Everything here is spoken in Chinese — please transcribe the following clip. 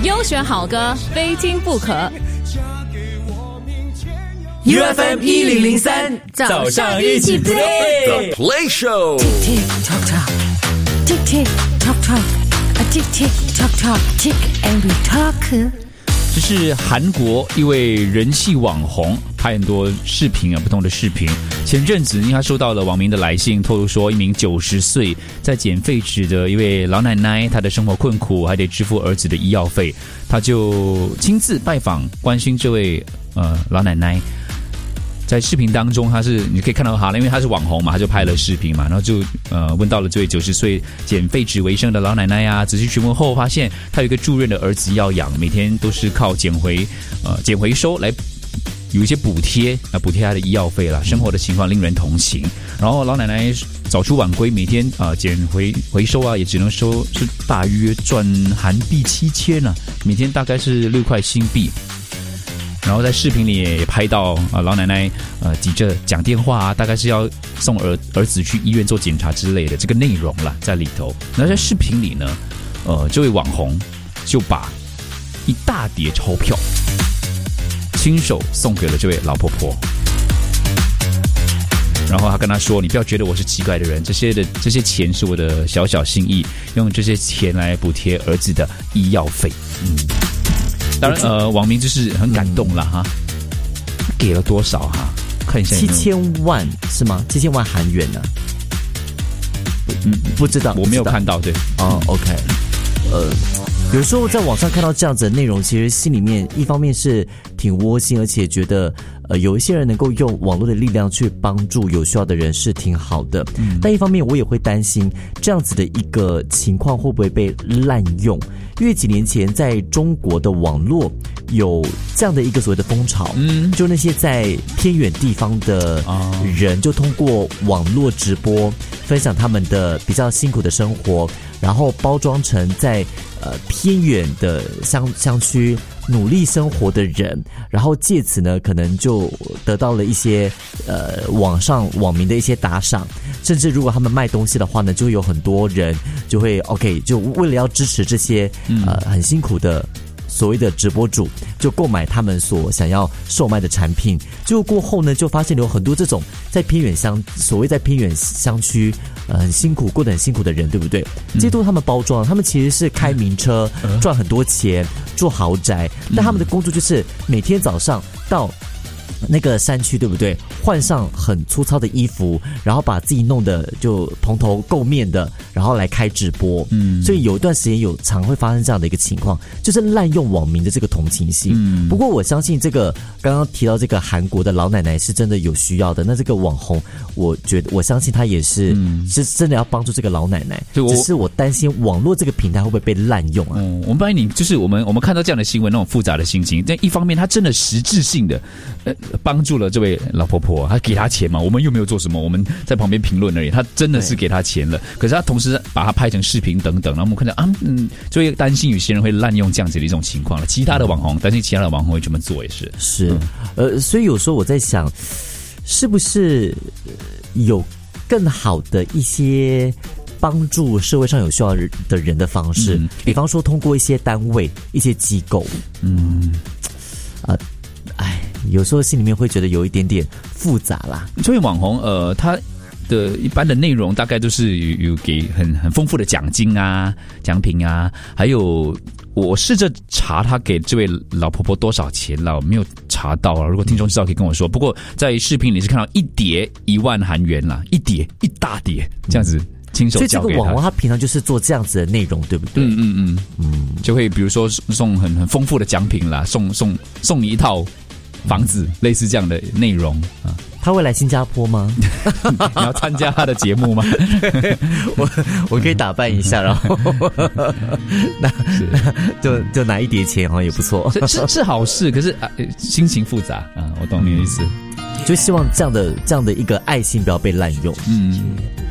优选好歌，非听不可。 UFM 1003 早上一起 play The Play Show Tick tock tock Tick tick tock tock Tick tick tock tock Tick and we talk。 这是韩国一位人气网红，拍很多视频不同的视频。前阵子因为他收到了网民的来信，透露说一名90岁在减废脂的一位老奶奶，她的生活困苦，还得支付儿子的医药费，他就亲自拜访关心这位老奶奶。在视频当中，你可以看到他了，因为他是网红嘛，他就拍了视频嘛，然后就问到了这位90岁减废脂为生的老奶奶啊。仔细询问后，发现他有一个住院的儿子要养，每天都是靠捡回收来有一些补贴他的医药费啦。生活的情况令人同情。然后老奶奶早出晚归，每天捡回收啊，也只能收是大约赚韩币7000啊，每天大概是6块新币。然后在视频里也拍到老奶奶急着讲电话啊，大概是要送儿子去医院做检查之类的这个内容啦在里头。然后在视频里呢，这位网红就把一大叠钞票亲手送给了这位老婆婆。然后他跟他说：“你不要觉得我是奇怪的人，这些钱是我的小小心意，用这些钱来补贴儿子的医药费。”当然，网民就是很感动了哈。给了多少哈？看一下 ，7000万是吗？7000万韩元呢？不知道， 我没有看到。对， 哦 ，OK， 有时候在网上看到这样子的内容，其实心里面一方面是挺窝心，而且觉得有一些人能够用网络的力量去帮助有需要的人是挺好的。但一方面我也会担心这样子的一个情况会不会被滥用。因为几年前在中国的网络有这样的一个所谓的风潮，就那些在偏远地方的人就通过网络直播分享他们的比较辛苦的生活，然后包装成在偏远的乡区努力生活的人，然后借此呢可能就得到了一些网民的一些打赏，甚至如果他们卖东西的话呢，就会有很多人就会 OK， 就为了要支持这些很辛苦的所谓的直播主，就购买他们所想要售卖的产品。结果过后呢，就发现有很多这种在偏远所谓在偏远乡区很辛苦过得很辛苦的人，对不对？这些都是他们包装，他们其实是开名车，赚很多钱，住豪宅，但他们的工作就是每天早上到那个山区，对不对？换上很粗糙的衣服，然后把自己弄得就蓬头垢面的，然后来开直播。所以有一段时间常会发生这样的一个情况，就是滥用网民的这个同情心。不过我相信这个刚刚提到这个韩国的老奶奶是真的有需要的，那这个网红我相信他也是真的要帮助这个老奶奶，只是我担心网络这个平台会不会被滥用啊？ 我们帮你，就是我们看到这样的新闻那种复杂的心情，但一方面他真的实质性的帮助了这位老婆婆，他给她钱嘛，我们又没有做什么，我们在旁边评论而已，他真的是给她钱了。可是他同时把它拍成视频等等，然后我们看到就会担心有些人会滥用这样子的一种情况了。其他的网红担心其他的网红会这么做也是。 所以有时候我在想，是不是有更好的一些帮助社会上有需要的人的方式，比方说通过一些单位、一些机构，有时候心里面会觉得有一点点复杂啦。 这位网红他的一般的内容大概都是有给很丰富的奖金啊、奖品啊，还有我试着查他给这位老婆婆多少钱了，我没有查到啊。如果听众知道可以跟我说。不过在视频里是看到一叠1万韩元啦，一大叠这样子。亲手交给他，所以这个网红他平常就是做这样子的内容，对不对？ 就会比如说送很丰富的奖品啦，送你一套房子，类似这样的内容啊。 他会来新加坡吗？ 你要参加他的节目吗？ 我可以打扮一下，然后就拿一叠钱，好像也不错， 是好事。可是心情复杂啊，我懂你的意思。 就希望这样的一个爱心不要被滥用。